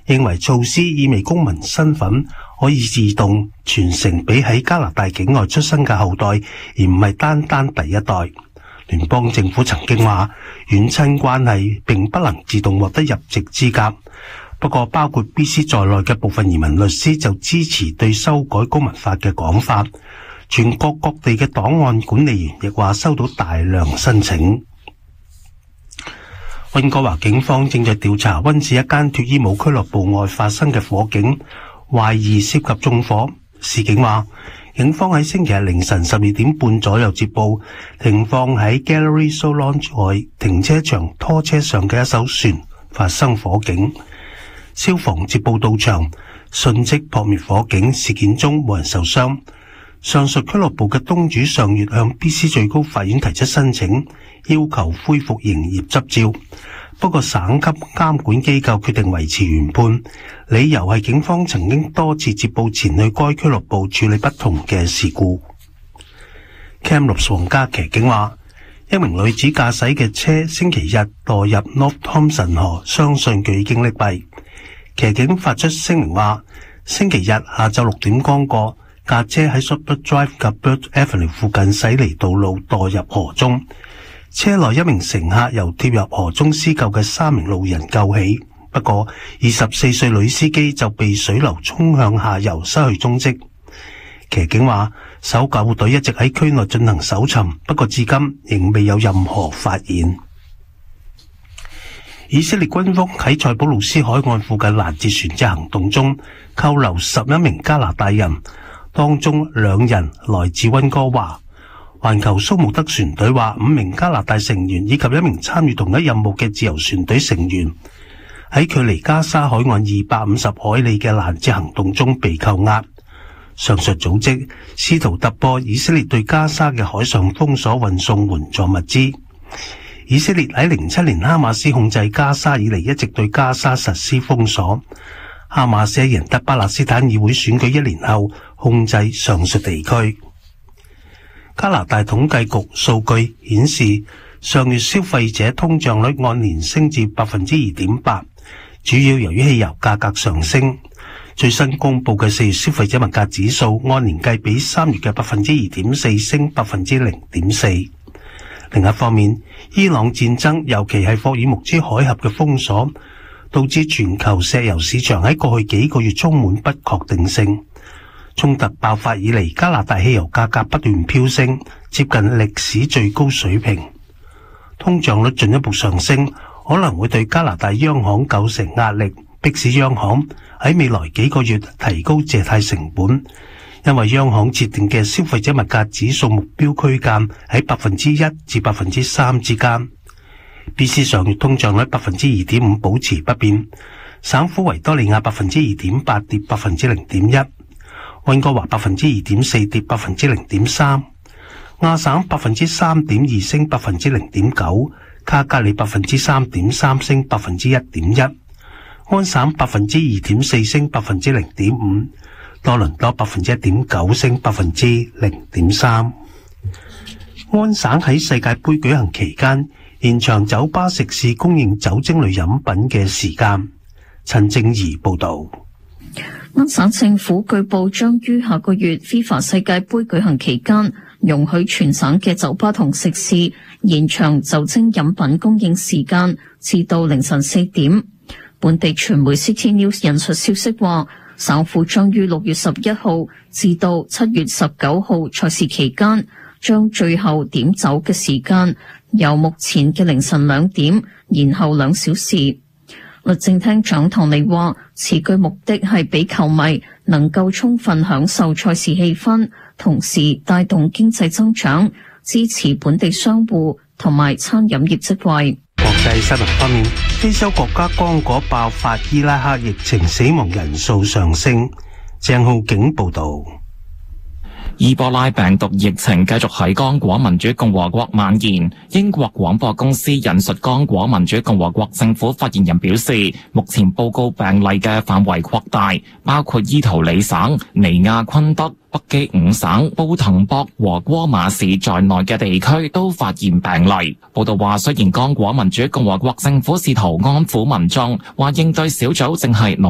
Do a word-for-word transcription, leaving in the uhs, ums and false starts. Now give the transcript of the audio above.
認為措施意味公民身份可以自動傳承俾喺加拿大境外出生嘅後代，而唔係單單第一代。聯邦政府曾經話，遠親關係並不能自動獲得入籍資格。不過，包括 B C 在內嘅部分移民律師就支持對修改公民法嘅講法。全國各地嘅檔案管理員亦話收到大量申請。溫哥華警方正在調查溫市一間脫衣舞俱樂部外發生嘅火警，懷疑涉及縱火。市警話，警方喺星期日凌晨十二點半左右接報，停放喺 Gallery Solonge 外停車場拖車上嘅一艘船發生火警。消防接報到場，迅即撲滅火警，事件中冇人受傷。上述俱樂部嘅東主上月向 B C 最高法院提出申請，要求恢復營業執照。不過省級監管機構決定維持原判，理由係警方曾經多次接報前去該俱樂部處理不同嘅事故。Kamloops 皇家騎警話，一名女子駕駛嘅車星期日墮入 North Thompson 河，相信佢已經溺斃。騎警發出聲明話，星期日下晝六點剛過，架車喺 Super Drive 及 Bird Avenue 附近駛離道路墮入河中，車內一名乘客由跌入河中施救嘅三名路人救起，不過二十四歲女司機就被水流沖向下游失去蹤跡。騎警話，搜救隊一直喺區內進行搜尋，不過至今仍未有任何發現。以色列軍方喺塞浦路斯海岸附近攔截船隻行動中，扣留十一名加拿大人，當中兩人來自溫哥華。環球蘇慕德船隊話，五名加拿大成員以及一名參與同一任務嘅自由船隊成員喺距離加沙海岸二百五十海里嘅攔截行動中被扣押。上述組織試圖突破以色列對加沙嘅海上封鎖，運送援助物資。以色列喺零七年哈馬斯控制加沙以嚟，一直對加沙實施封鎖。哈馬斯喺贏得巴勒斯坦議會選舉一年後控制上述地區。加拿大統計局數據顯示，上月消費者通脹率按年升至百分之二點八，主要由於汽油價格上升。最新公布嘅四月消費者物價指數按年計比三月嘅百分之二點四升百分之零點四。另一方面，伊朗戰爭，尤其係霍爾木茲海峽嘅封鎖，導致全球石油市場喺過去幾個月充滿不確定性。衝突爆發以嚟，加拿大汽油價格不斷飆升，接近歷史最高水平。通脹率進一步上升，可能會對加拿大央行構成壓力，迫使央行喺未來幾個月提高借貸成本。因為央行設定嘅消費者物價指數目標區間喺百分之一至百分之三之間。B C 上月通脹率百分之二點五保持不變，省府維多利亞百分之二點八跌百分之零點一，溫哥華百分之二點四跌百分之零點三，亞省百分之三點二升百分之零點九，卡加里百分之三點三升百分之一點一，安省百分之二點四升百分之零點五。多倫多百分之一點九升百分之零點三。安省喺世界盃舉行期間延長酒吧食肆供應酒精類飲品嘅時間。陳正儀報道。 安省政府據報將於下個月 FIFA 世界盃舉行期間容許全省嘅酒吧同食肆延長酒精飲品供應時間至到凌晨四點。本地傳媒 City News 引述消息話，省府將於六月十一號至到七月十九號賽事期間，將最後點酒嘅時間由目前嘅凌晨兩點延後兩小時。律政廳長唐尼話，此舉目的係俾球迷能夠充分享受賽事氣氛，同時帶動經濟增長，支持本地商戶同埋餐飲業職位。 國際新聞方面，非洲國家剛果爆發伊拉克疫情，死亡人數上升。鄭浩景報道。 伊波拉病毒疫情繼續喺剛果民主共和國蔓延。英國廣播公司引述剛果民主共和國政府發言人表示，目前報告病例嘅範圍擴大，包括伊圖里省、尼亞昆德、北基五省、布滕博和戈馬市在內嘅地區都發現病例。報道話，雖然剛果民主共和國政府試圖安撫民眾，話應對小組正係努